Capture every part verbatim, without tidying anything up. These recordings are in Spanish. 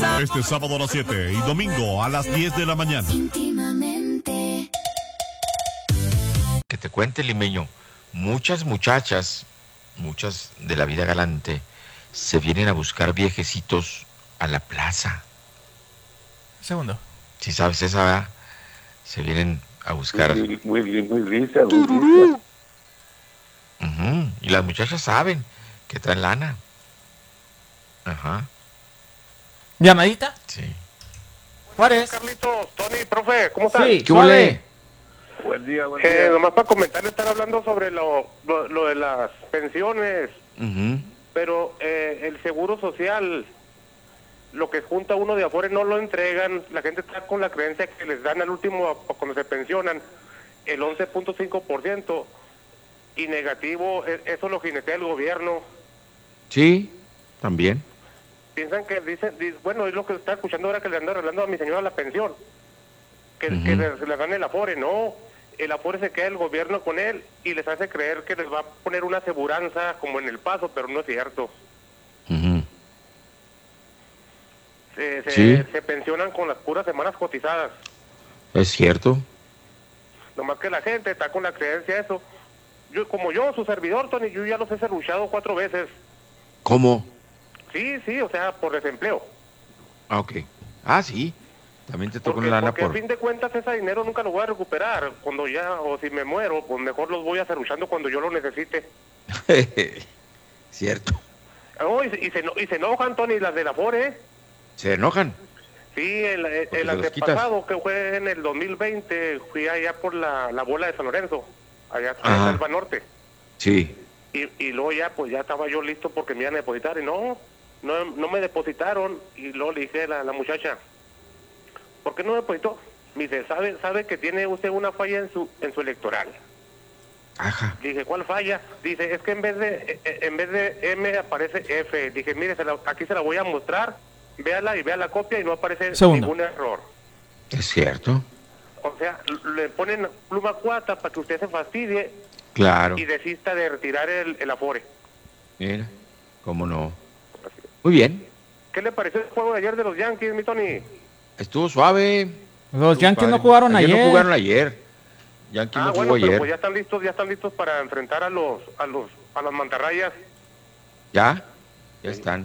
Este sábado a las siete y domingo a las diez de la mañana. Que te cuente, limeño, muchas muchachas, muchas de la vida galante, se vienen a buscar viejecitos a la plaza. Segundo. Si sabes esa, ¿verdad? Se vienen a buscar. Muy, muy, muy, muy lisa, muy lisa. Uh-huh. Y las muchachas saben que traen lana. Ajá. ¿Llamadita? Sí. Juárez. Carlitos, Tony, profe, ¿cómo están? Sí, ¿Qué huele? Buen día, buen Eh, día. nomás para comentar, están hablando sobre lo, lo, lo de las pensiones, Uh-huh. pero eh, el seguro social, lo que junta uno de afuera no lo entregan, la gente está con la creencia que les dan al último, cuando se pensionan, el once punto cinco por ciento, y negativo, e- eso lo jinetea el gobierno. Sí, también. Piensan que dicen, di- bueno, es lo que está escuchando ahora que le ando arreglando a mi señora la pensión, que, Ujú. que les, les dan el Afore. No, el Afore se queda el gobierno con él y les hace creer que les va a poner una aseguranza como en El Paso, pero no es cierto. Uh-huh. Se, se, Sí. se pensionan con las puras semanas cotizadas. Es cierto. Nomás que la gente está con la creencia de eso. Yo, como yo, su servidor, Tony, yo ya los he serruchado cuatro veces. ¿Cómo? Sí, sí, o sea, por desempleo. Ah, ok. Ah, sí. También te tocó Porque, una lana porque por... a fin de cuentas ese dinero nunca lo voy a recuperar. Cuando ya, o si me muero, pues mejor los voy a serruchando cuando yo lo necesite. Cierto. Oh, y, se- y, se, eno- y se enojan, Tony, las de la Afore, ¿eh? ¿Se enojan? Sí, el, el, Porque el se los quitas. antepasado, que fue en el dos mil veinte, fui allá por la, la bola de San Lorenzo, allá en Ajá. Selva Norte. Sí. Y, y luego ya, pues ya estaba yo listo porque me iban a depositar. Y no, no, no me depositaron. Y luego le dije a la, la muchacha, ¿por qué no me depositó? Me dice, ¿sabe, sabe que tiene usted una falla en su, en su electoral? Ajá. Dije, ¿cuál falla? Dice, es que en vez de eh, eh, en vez de M aparece F. Dije, mire, se la- aquí se la voy a mostrar, véala y vea la copia y no aparece Segundo. ningún error. Es cierto. O sea, l- le ponen pluma cuata para que usted se fastidie Claro. y desista de retirar el, el Afore. Mira, cómo no. Muy bien. ¿Qué le pareció el juego de ayer de los Yankees, mi Tony? Estuvo suave. Los Estuvo Yankees no padre. jugaron ayer. no jugaron ayer. Yankees Ah, no bueno, jugó pero ayer. pues ya están listos, ya están listos para enfrentar a los a los a las mantarrayas. ¿Ya? Ya están.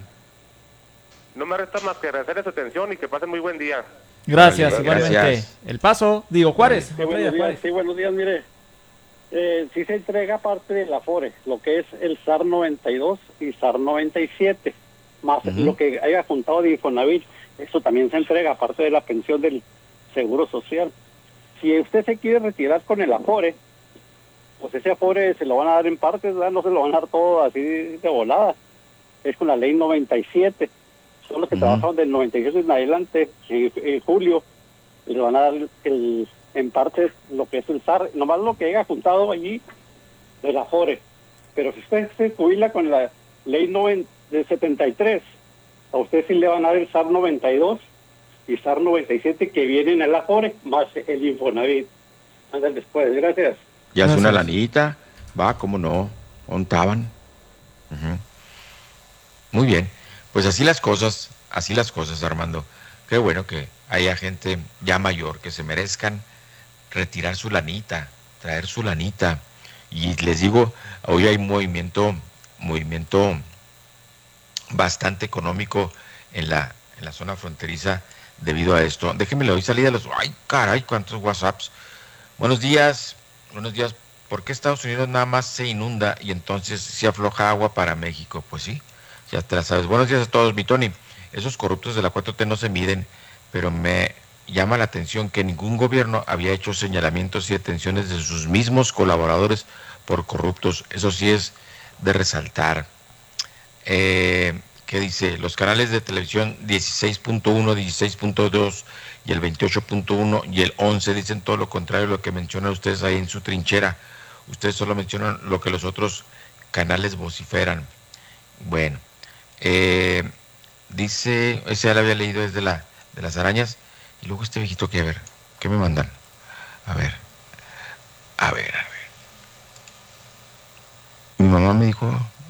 No me resta más que agradecerles su atención y que pasen muy buen día. Gracias, Vale, igualmente. gracias. El Paso, digo Juárez. Sí, buenos días, sí, buenos días, mire. Eh, sí se entrega parte del Afore, lo que es el S A R noventa y dos y S A R noventa y siete, más Ujú. lo que haya juntado de Infonavit, eso también se entrega, aparte de la pensión del Seguro Social. Si usted se quiere retirar con el Afore, pues ese Afore se lo van a dar en partes, ¿verdad? No se lo van a dar todo así de volada. Es con la ley noventa y siete. Son los que Ujú. trabajaron del noventa y siete en adelante, en, en julio, y le van a dar el, en partes lo que es el S A R, nomás lo que haya juntado allí del Afore. Pero si usted se jubila con la ley noven- de setenta y tres, a usted sí le van a dar el S A R noventa y dos y S A R noventa y siete que vienen al Afore, más el Infonavit. Andan después, gracias. Ya es una Gracias. lanita. Va, cómo no. Ontaban. Ujú. Muy bien. Pues así las cosas, así las cosas, Armando. Qué bueno que haya gente ya mayor que se merezcan retirar su lanita, traer su lanita. Y les digo, hoy hay movimiento, movimiento bastante económico en la, en la zona fronteriza debido a esto. Déjenme le doy salida a los... ¡Ay, caray! ¿Cuántos WhatsApps? Buenos días, buenos días. ¿Por qué Estados Unidos nada más se inunda y entonces se afloja agua para México? Pues sí, ya te la sabes. Buenos días a todos, mi Tony. Esos corruptos de la cuatro T no se miden, pero me llama la atención que ningún gobierno había hecho señalamientos y detenciones de sus mismos colaboradores por corruptos. Eso sí es de resaltar. Eh, ¿Qué dice? Los canales de televisión dieciséis punto uno, dieciséis punto dos y el veintiocho punto uno y el once dicen todo lo contrario a lo que mencionan ustedes ahí en su trinchera. Ustedes solo mencionan lo que los otros canales vociferan. Bueno, eh, dice, ese ya lo había leído, es de, la, de las arañas. Y luego este viejito que, a ver, ¿qué me mandan? A ver, a ver, a ver. Mi mamá me dijo...